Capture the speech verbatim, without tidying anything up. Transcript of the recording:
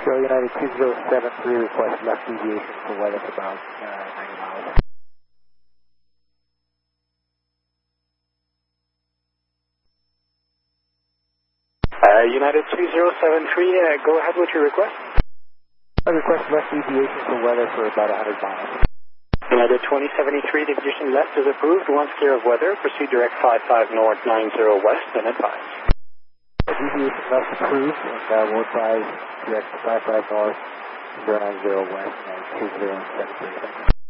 Go United two zero seven three, request left deviation for weather for about uh, ninety miles. Uh, United two zero seven three, uh, go ahead with your request. I request left deviation for weather for about one hundred miles. United twenty seventy-three, deviation left is approved. Once clear of weather, proceed direct five five north, nine zero west, and advise. Deviation left approved, and uh, we'll advise direct five five north, zero nine zero west, and two zero seven three.